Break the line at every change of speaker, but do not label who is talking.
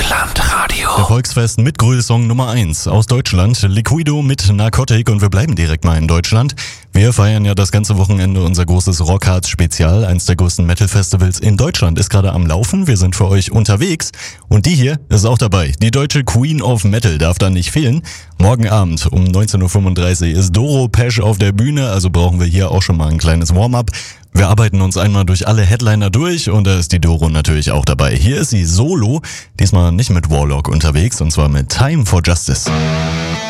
Deutschlandradio.
Erfolgsfest mit Grüßsong Nummer 1 aus Deutschland, Liquido mit Narcotic, und wir bleiben direkt mal in Deutschland. Wir feiern ja das ganze Wochenende unser großes Rockharz-Spezial. Eins der größten Metal-Festivals in Deutschland ist gerade am Laufen. Wir sind für euch unterwegs und die hier ist auch dabei. Die deutsche Queen of Metal darf da nicht fehlen. Morgen Abend um 19.35 Uhr ist Doro Pesch auf der Bühne, also brauchen wir hier auch schon mal ein kleines Warm-up. Wir arbeiten uns einmal durch alle Headliner durch und da ist die Doro natürlich auch dabei. Hier ist sie solo, diesmal nicht mit Warlock unterwegs, und zwar mit Time for Justice.